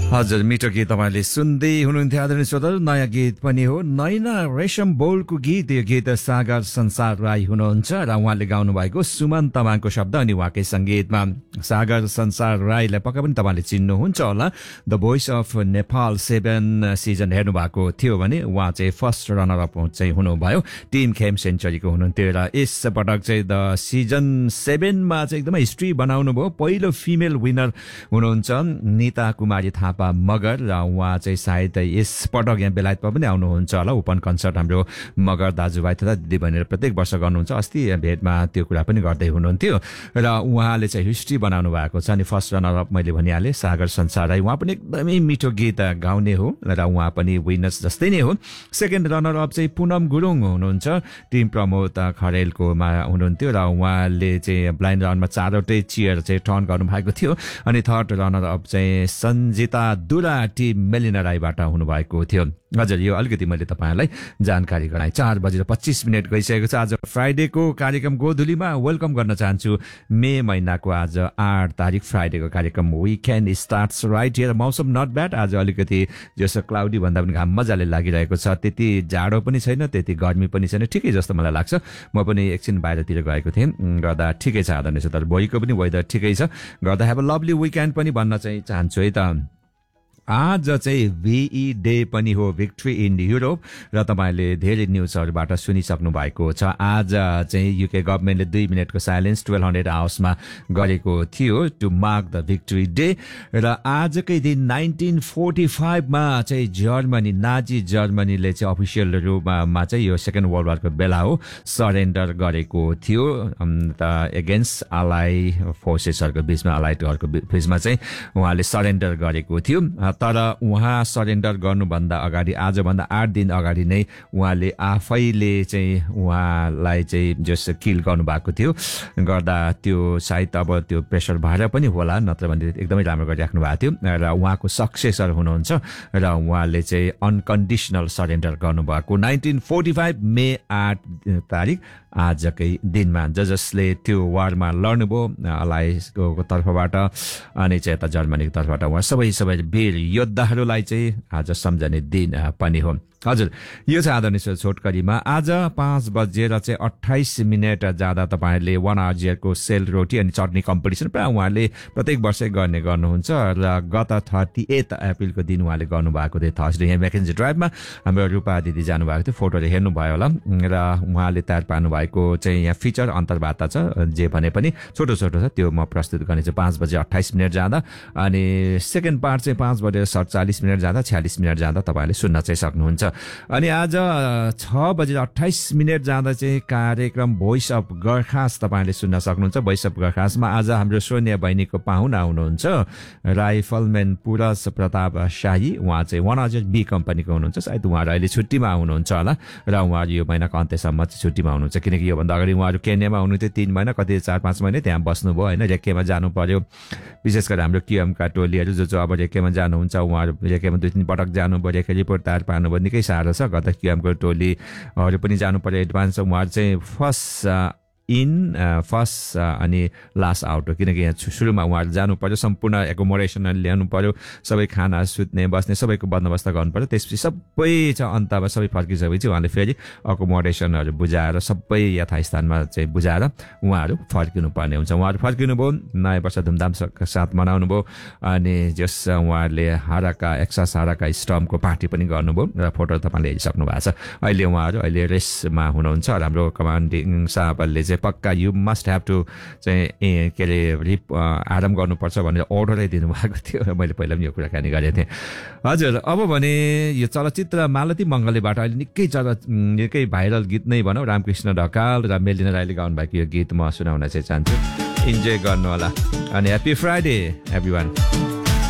हजुर मिठो गीत तपाईँले सुन्दै हुनुहुन्थ्यो आदरणीय श्रोताहरू। नयाँ गीत पनि हो, नैना रेशम बोलको गीत। यो गीत सागर संसार राई हुनुहुन्छ र उहाँले गाउनु भएको सुमन तमाङको शब्द अनि उहाँकै सङ्गीतमा। सागर संसार राईलाई पक्कै पनि तपाईँले चिन्नुहुन्छ होला। The voice of Nepal 7 season हेर्नु भएको थियो भने उहाँ चाहिँ फर्स्ट रनर अप चाहिँ हुनुभयो, टिम खेम सेन्चुरीको हुनुहुन्थ्यो र यस पटक चाहिँ द सिजन 7मा चाहिँ एकदमै हिस्ट्री बनाउनु भयो। पहिलो फिमेल विनर हुनुहुन्छ निता कुमारी थापा मगर र उहाँ चाहिँ सायद यस पटक यहाँ बेलायतमा पनि आउनुहुन्छ होला। ओपन कन्सर्ट हाम्रो मगर दाजुभाइ तथा दिदीबहिनीले प्रत्येक वर्ष गर्नुहुन्छ। अस्ति भेटमा त्यो कुरा पनि गर्दै हुनुहुन्थ्यो र उहाँले चाहिँ हिस्ट्री बनाउनु भएको छ। अनि फर्स्ट रनर अप मैले भनिहालेँ सागर संसार राई, उहाँ पनि एकदमै मिठो गीत गाउने हो र उहाँ पनि विनर्स जस्तै नै हो। सेकेन्ड रनर अप चाहिँ पुनम गुरुङ हुनुहुन्छ, टिम प्रमोद खरेलकोमा हुनुहुन्थ्यो र उहाँले चाहिँ ब्लाइन्ड राउन्डमा 4वटै चेयर चाहिँ टर्न गर्नुभएको थियो। अनि थर्ड रनर अप चाहिँ सञ्जिता दुरा टिम मेलिना राईबाट हुनुभएको थियो। हजुर यो अलिकति मैले तपाईँलाई जानकारी गराएँ। 4:25 गइसकेको छ। आज फ्राइडेको कार्यक्रम गोधुलीमा वेलकम गर्न चाहन्छु। मे महिनाको आज 8 तारिक फ्राइडेको कार्यक्रम विकेन्ड स्टार्ट्स राइट हियर। मौसम नट ब्याड, आज अलिकति जस्तो क्लाउडी भन्दा पनि घाम मजाले लागिरहेको छ। त्यति जाडो पनि छैन, त्यति गर्मी पनि छैन, ठिकै जस्तो मलाई लाग्छ। म पनि एकछिन बाहिरतिर गएको थिएँ, गर्दा ठिकै छ आदरणीय श्रोताहरू। भोलिको पनि वेदर ठिकै छ, गर्दा हेभ अ लभली विकेन्ड पनि भन्न चाहिँ चाहन्छु है त। आज चाहिँ VE डे पनि हो, भिक्ट्री इन युरोप, र तपाईँले धेरै न्युजहरूबाट सुनिसक्नु भएको छ। आज चाहिँ युके गभर्मेन्टले 2 मिनटको साइलेन्स 1200 आवर्समा गरेको थियो to mark the victory day. र आजकै दिन 1945मा चाहिँ जर्मनी, नाजी जर्मनीले चाहिँ अफिसियल रूपमा चाहिँ यो सेकेन्ड वर्ल्ड वारको बेला हो सरेन्डर गरेको थियो एगेन्स्ट अलाई फोर्सेसहरूको बिचमा, अलाइडहरूको बिचमा चाहिँ उहाँले सरेन्डर गरेको थियो। तर उहाँ सरेन्डर गर्नुभन्दा अगाडि, आजभन्दा 8 दिन अगाडि नै उहाँले आफैले चाहिँ उहाँलाई चाहिँ जस किल गर्नुभएको थियो। गर्दा त्यो सायद अब त्यो प्रेसर भएर पनि होला, नत्र भने एकदमै राम्रो गरिराख्नु भएको थियो। र उहाँको सक्सेसर हुनुहुन्छ र उहाँले चाहिँ अनकन्डिसनल सरेन्डर गर्नुभएको 1945 मे 8 तारिक आजकै दिनमा। जसले त्यो वारमा लड्नुभयो अलायन्सको तर्फबाट अनि चाहिँ यता जर्मनीको तर्फबाट उहाँ सबै वीर योद्धाहरूलाई चाहिँ आज सम्झने दिन पनि हो। हजुर यो चाहिँ आदरणीय छोटकरीमा आज 5:28 जाँदा तपाईँहरूले 1 आवर सेल रोटी अनि चटनी कम्पिटिसन प्रायः उहाँले प्रत्येक वर्षै गर्नुहुन्छ र गत 38 अप्रिलको दिन उहाँले गर्नुभएको थियो थर्सडे यहाँ म्याकेन्जी ड्राइभमा। हाम्रो रूपा दिदी जानुभएको थियो, फोटोहरू हेर्नुभयो होला। र उहाँले तयार पार्नु भएको चाहिँ यहाँ फिचर अन्तर्वार्ता छ, जे भने पनि छोटो छ, त्यो म प्रस्तुत गर्नेछु 5:28 जाँदा। अनि सेकेन्ड पार्ट चाहिँ 5:47 जाँदा 46 जाँदा तपाईँले सुन्न चाहिँ सक्नुहुन्छ। अनि आज 6:28 जाँदा चाहिँ कार्यक्रम भोइस अफ गरखास तपाईँले सुन्न सक्नुहुन्छ। भोइस अफ गरखासमा आज हाम्रो सोनिया बहिनीको पाहुना हुनुहुन्छ राइफलम्यान पुरस प्रताप शाही। उहाँ चाहिँ 100 बी कम्पनीको हुनुहुन्छ, सायद उहाँहरू अहिले छुट्टीमा हुनुहुन्छ होला र उहाँहरू यो महिनाको अन्त्यसम्म चाहिँ छुट्टीमा हुनुहुन्छ। किनकि योभन्दा अगाडि उहाँहरू केन्यामा हुनुहुन्थ्यो 3 महिना, कति 4-5 महिना त्यहाँ बस्नुभयो होइन। रेकेमा जानु पर्यो, विशेष गरी हाम्रो क्युएमका टोलीहरू जो अब रेकेमा जानुहुन्छ, उहाँहरू रेकेमा 2-3 पटक जानुभयो, रेके रिपोर्ट तयार पार्नुभयो, निकै साह्रो छ। गर्दा क्युएमको टोलीहरू पनि जानु पर्यो एडभान्स। उहाँहरू चाहिँ फर्स्ट अनि लास्ट आउट हो, किनकि यहाँ सुरुमा उहाँहरू जानु पर्यो, सम्पूर्ण एकोमोडेसन ल्याउनु पर्यो, सबै खाना सुत्ने बस्ने सबैको बन्दोबस्त गर्नु पर्यो। त्यसपछि सबै चाहिँ अन्तमा सबै फर्किसकेपछि उहाँले फेरि एकोमोडेसनहरू बुझाएर सबै यथास्थानमा चाहिँ बुझाएर उहाँहरू फर्किनु पर्ने हुन्छ। उहाँहरू फर्किनुभयो, नयाँ वर्ष धुमधाम साथ मनाउनु भयो। अनि जस उहाँहरूले हाराका स्टमको पार्टी पनि गर्नुभयो र फोटो तपाईँले हेरिसक्नु भएको छ। अहिले रेसमा हुनुहुन्छ। हाम्रो कमान्डिङ साहबले चाहिँ पक्का यु मस्ट ह्याभ टु चाहिँ के अरे आराम गर्नुपर्छ भनेर अर्डरै दिनुभएको थियो र मैले पहिला पनि यो कुराकानी गरेको थिएँ। हजुर अब भने यो चलचित्र मालती मङ्गलेबाट अहिले निकै भाइरल गीत नै भनौँ, रामकृष्ण ढकाल र मेलिना राईले गाउनुभएको यो गीत म सुनाउन चाहिँ चाहन्छु। इन्जोय गर्नु होला अनि ह्याप्पी फ्राइडे एभ्रीवान।